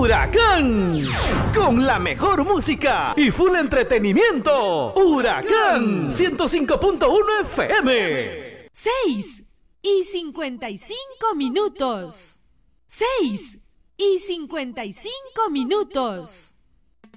Huracán, con la mejor música y full entretenimiento. Huracán 105.1 FM. 6:55. 6:55.